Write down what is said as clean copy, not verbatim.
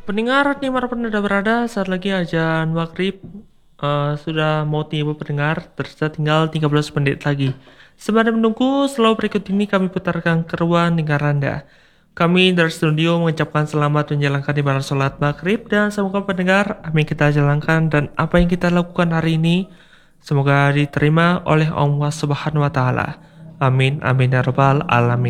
Pendengar dimanapun Anda berada, saat lagi azan maghrib sudah mau tiba pendengar, tersisa tinggal 13 menit lagi. Sembari menunggu, selalu berikut ini kami putarkan keruan dengar Anda. Kami dari studio mengucapkan selamat menjalankan ibadah sholat maghrib dan semoga pendengar apa yang kita jalankan dan apa yang kita lakukan hari ini semoga diterima oleh Allah Subhanahu wa Ta'ala. Amin, amin ya rabbal alamin.